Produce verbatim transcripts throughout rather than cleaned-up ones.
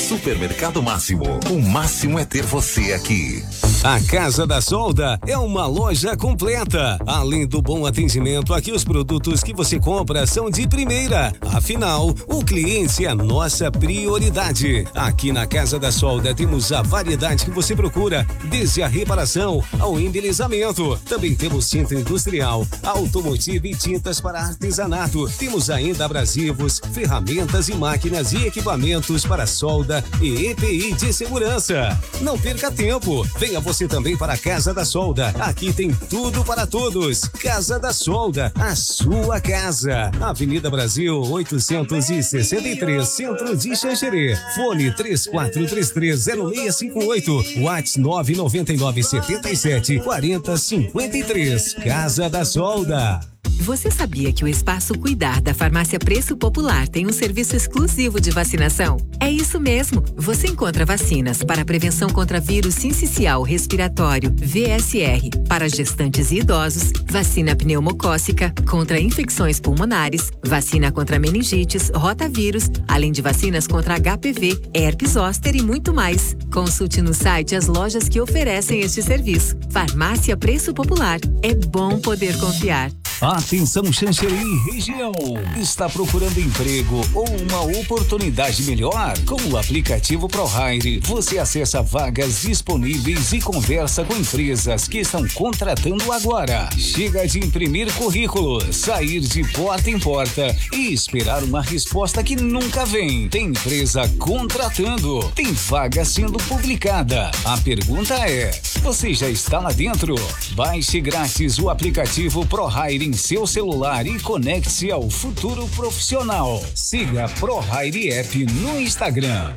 Supermercado Máximo. O máximo é ter você aqui. A Casa da Solda é uma loja completa. Além do bom atendimento, aqui os produtos que você compra são de primeira. Afinal, o cliente é nossa prioridade. Aqui na Casa da Solda temos a variedade que você procura, desde a reparação ao embelezamento. Também temos tinta industrial, automotiva e tintas para artesanato. Temos ainda abrasivos, ferramentas e máquinas e equipamentos para solda e E P I de segurança. Não perca tempo. Venha você também para a Casa da Solda. Aqui tem tudo para todos. Casa da Solda, a sua casa. Avenida Brasil oitocentos e sessenta e três, Centro de Xanxerê. Fone três quatro três três zero seis cinco oito. WhatsApp nove nove nove sete sete quatro zero cinco três. Casa da Solda. Você sabia que o Espaço Cuidar da Farmácia Preço Popular tem um serviço exclusivo de vacinação? É isso mesmo. Você encontra vacinas para prevenção contra vírus sincicial respiratório, V S R, para gestantes e idosos, vacina pneumocócica, contra infecções pulmonares, vacina contra meningites, rotavírus, além de vacinas contra H P V, herpes zoster e muito mais. Consulte no site as lojas que oferecem este serviço. Farmácia Preço Popular. É bom poder confiar. Atenção Xanxerê e região. Está procurando emprego ou uma oportunidade melhor? Com o aplicativo ProHire, você acessa vagas disponíveis e conversa com empresas que estão contratando agora. Chega de imprimir currículo, sair de porta em porta e esperar uma resposta que nunca vem. Tem empresa contratando, tem vaga sendo publicada. A pergunta é: você já está lá dentro? Baixe grátis o aplicativo ProHire em seu celular e conecte-se ao futuro profissional. Siga ProHire App no Instagram.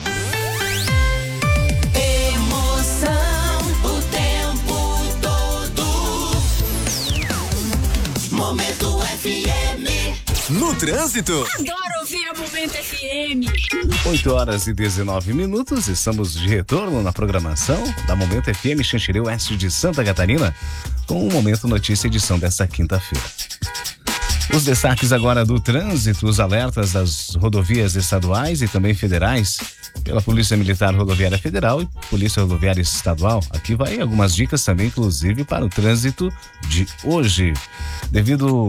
Emoção o tempo todo. Momento F M. No trânsito. Adoro ouvir a Momento F M. oito horas e dezenove minutos, estamos de retorno na programação da Momento F M Xanxerê Oeste de Santa Catarina, com o Momento Notícia edição desta quinta-feira. Os destaques agora do trânsito, os alertas das rodovias estaduais e também federais pela Polícia Militar Rodoviária Federal e Polícia Rodoviária Estadual. Aqui vai algumas dicas também, inclusive, para o trânsito de hoje. Devido...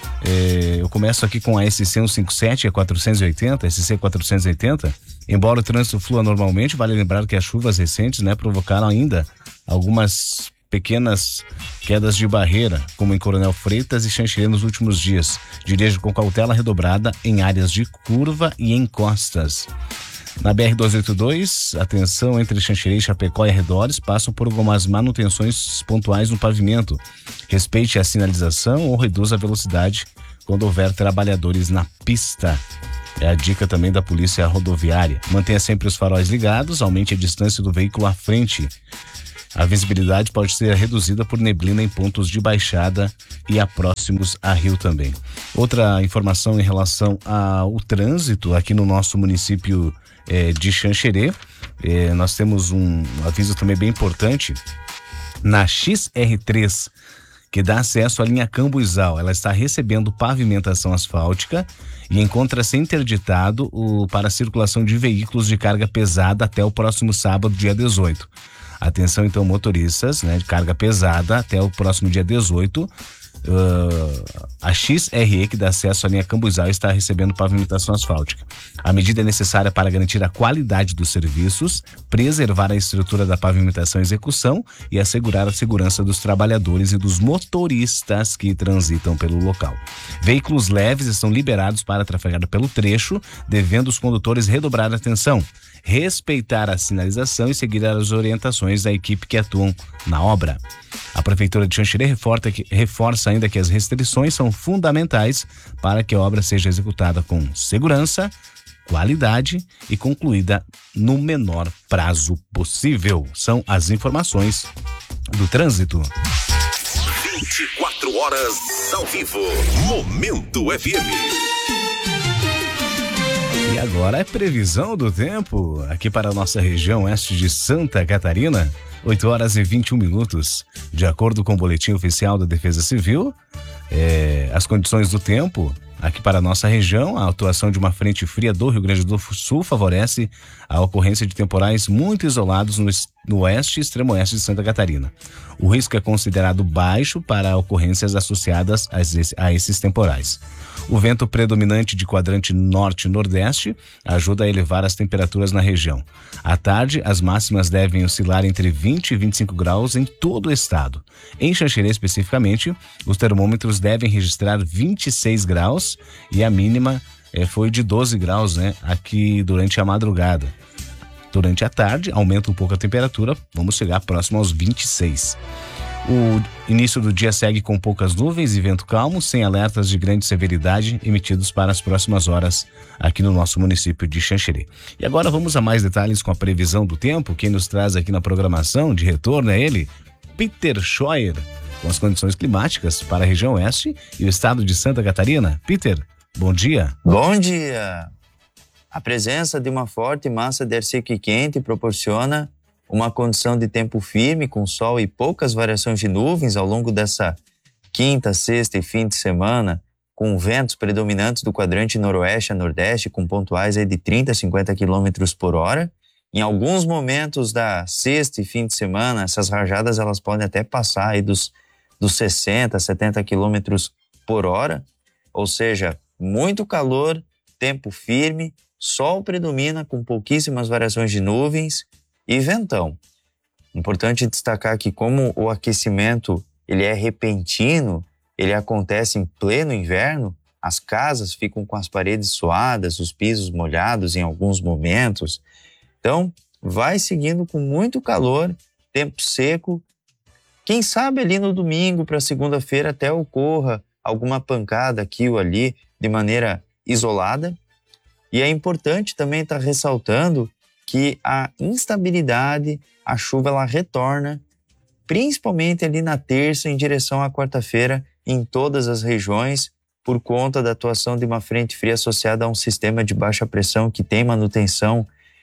Eh, eu começo aqui com a S C cento e cinquenta e sete e a quatrocentos e oitenta, S C quatrocentos e oitenta. Embora o trânsito flua normalmente, vale lembrar que as chuvas recentes, né, provocaram ainda algumas pequenas quedas de barreira, como em Coronel Freitas e Xanxerê nos últimos dias. Dirige com cautela redobrada em áreas de curva e encostas. Na B R duzentos e oitenta e dois, atenção entre Xanxerê e Chapecó e arredores, passam por algumas manutenções pontuais no pavimento. Respeite a sinalização ou reduza a velocidade quando houver trabalhadores na pista. É a dica também da Polícia Rodoviária. Mantenha sempre os faróis ligados, aumente a distância do veículo à frente. A visibilidade pode ser reduzida por neblina em pontos de baixada e a próximos a rio também. Outra informação em relação ao trânsito aqui no nosso município eh, de Xanxerê, eh, nós temos um aviso também bem importante na X R três, que dá acesso à linha Cambuizal. Ela está recebendo pavimentação asfáltica e encontra-se interditado o, para a circulação de veículos de carga pesada até o próximo sábado, dia dezoito. Atenção então, motoristas, né, de carga pesada até o próximo dia dezoito. Uh, a X R E, que dá acesso à linha Cambuizal, está recebendo pavimentação asfáltica. A medida é necessária para garantir a qualidade dos serviços, preservar a estrutura da pavimentação e execução e assegurar a segurança dos trabalhadores e dos motoristas que transitam pelo local. Veículos leves estão liberados para trafegar pelo trecho, devendo os condutores redobrar a atenção, respeitar a sinalização e seguir as orientações da equipe que atuam na obra. A Prefeitura de Xanxerê reforça, que, reforça ainda que as restrições são fundamentais para que a obra seja executada com segurança, qualidade e concluída no menor prazo possível. São as informações do trânsito. vinte e quatro horas ao vivo. Momento F M. E agora é previsão do tempo aqui para a nossa região oeste de Santa Catarina. oito horas e vinte e um minutos. De acordo com o boletim oficial da Defesa Civil, é, as condições do tempo aqui para a nossa região, a atuação de uma frente fria do Rio Grande do Sul favorece a ocorrência de temporais muito isolados no, no oeste e extremo oeste de Santa Catarina. O risco é considerado baixo para ocorrências associadas a esses, a esses temporais. O vento predominante de quadrante norte-nordeste ajuda a elevar as temperaturas na região. À tarde, as máximas devem oscilar entre vinte e vinte e cinco graus em todo o estado. Em Xanxerê, especificamente, os termômetros devem registrar vinte e seis graus e a mínima eh, foi de doze graus, né, aqui durante a madrugada. Durante a tarde, aumenta um pouco a temperatura, vamos chegar próximo aos vinte e seis. O início do dia segue com poucas nuvens e vento calmo, sem alertas de grande severidade emitidos para as próximas horas aqui no nosso município de Xanxerê. E agora vamos a mais detalhes com a previsão do tempo. Quem nos traz aqui na programação de retorno é ele, Peter Scheuer, com as condições climáticas para a região oeste e o estado de Santa Catarina. Peter, bom dia. Bom dia. A presença de uma forte massa de ar seco e quente proporciona uma condição de tempo firme, com sol e poucas variações de nuvens ao longo dessa quinta, sexta e fim de semana, com ventos predominantes do quadrante noroeste a nordeste, com pontuais aí de trinta a cinquenta quilômetros por hora. Em alguns momentos da sexta e fim de semana, essas rajadas elas podem até passar aí dos, dos sessenta, setenta quilômetros por hora, ou seja, muito calor, tempo firme, sol predomina com pouquíssimas variações de nuvens e ventão. Importante destacar que como o aquecimento ele é repentino, ele acontece em pleno inverno, as casas ficam com as paredes suadas, os pisos molhados em alguns momentos. Então, vai seguindo com muito calor, tempo seco. Quem sabe ali no domingo para segunda-feira até ocorra alguma pancada aqui ou ali de maneira isolada. E é importante também estar ressaltando que a instabilidade, a chuva ela retorna, principalmente ali na terça em direção à quarta-feira em todas as regiões, por conta da atuação de uma frente fria associada a um sistema de baixa pressão que tem manutenção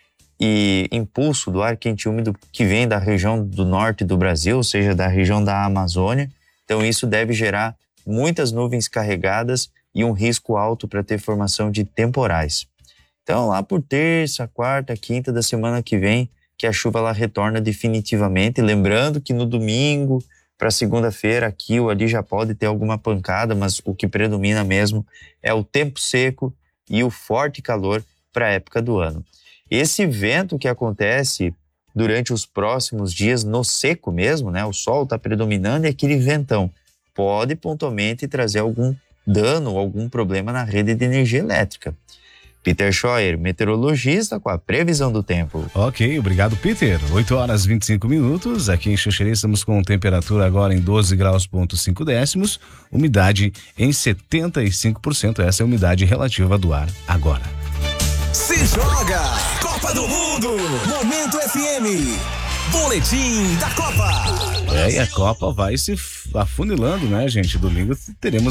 e impulso do ar quente e úmido que vem da região do norte do Brasil, ou seja, da região da Amazônia. Então isso deve gerar muitas nuvens carregadas e um risco alto para ter formação de temporais. Então, lá por terça, quarta, quinta da semana que vem, que a chuva ela retorna definitivamente. Lembrando que no domingo, para segunda-feira, aqui ou ali já pode ter alguma pancada, mas o que predomina mesmo é o tempo seco e o forte calor para a época do ano. Esse vento que acontece durante os próximos dias no seco mesmo, né? O sol está predominando e aquele ventão pode pontualmente trazer algum dano ou algum problema na rede de energia elétrica. Peter Scheuer, meteorologista, com a previsão do tempo. Ok, obrigado, Peter. oito horas e vinte e cinco minutos. Aqui em Xanxerê estamos com temperatura agora em doze graus ponto cinco décimos, umidade em setenta e cinco por cento. Essa é a umidade relativa do ar agora. Se joga! Copa do Mundo! Momento F M! Boletim da Copa! É, e a Copa vai se afunilando, né, gente? Domingo teremos